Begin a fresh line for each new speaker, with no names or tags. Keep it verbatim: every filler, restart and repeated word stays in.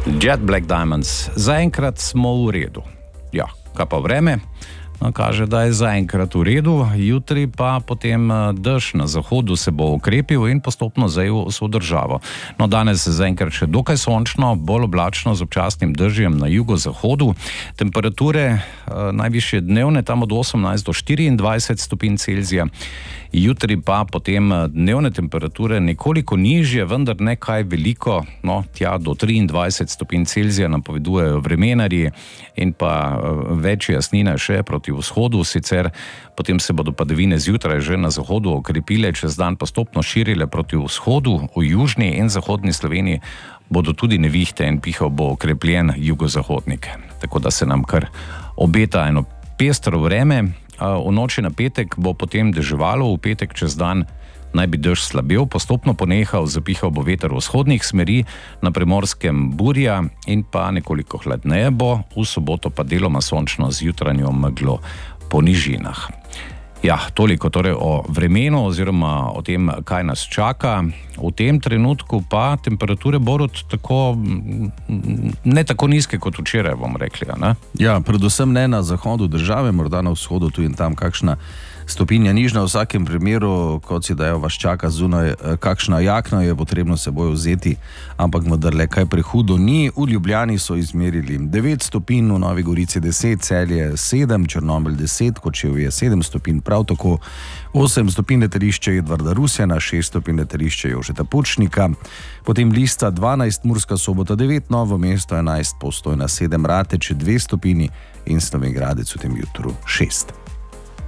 Jet Black Diamonds. Zaenkrat smo v redu. Ja, kaj pa vreme? No, kaže, da je zaenkrat v redu, jutri pa potem dež na zahodu se bo okrepil in postopno zajel vso državo. No, danes zaenkrat še dokaj sončno, bolj oblačno z občasnim dežjem na jugozahodu. Temperature eh, najvišje dnevne tam od osemnajst do štiriindvajset stopinj Celzija. Jutri pa potem dnevne temperature nekoliko nižje, vendar ne kaj veliko, no, tja do triindvajset stopinj Celzija napovedujejo vremenarji in pa več jasnine še proti vzhodu, sicer potem se bodo padavine zjutraj že na zahodu okrepile, čez dan postopno širile proti vzhodu, v južni in zahodni Sloveniji bodo tudi nevihte in pihal bo okrepljen jugozahodnik. Tako da se nam kar obeta eno pestro vreme. V noči na petek bo potem deževalo, v petek čez dan naj bi dež slabel, postopno ponehal, zapihal bo veter vzhodnih smeri, na Primorskem burja in pa nekoliko hladneje bo, v soboto pa deloma sončno z jutranjo meglo po nižinah. Ja, toliko torej o vremenu oziroma o tem, kaj nas čaka. V tem trenutku pa temperature bodo tako, ne tako nizke kot včeraj, bomo rekli. Ne?
Ja, predvsem ne na zahodu države, morda na vzhodu tu in tam kakšna stopinja nižna. V vsakem primeru, kot si dajo, vas čaka zunaj kakšna jakna, je potrebno seboj vzeti, ampak vendarle kaj prehudo ni. V Ljubljani so izmerili devet stopinj, v Novi Gorici deset, Celje sedem, Črnomelj deset, Kočevje sedem stopinj, prav tako osem stopinj letališče Edvarda Rusjana, šest stopinj letališče Jožeta Pučnika, potem Lista dvanajst, Murska Sobota devet, Novo mesto enajst, Postojna sedem, Rateče dve stopinji in Slovenj Gradec v tem jutru šest.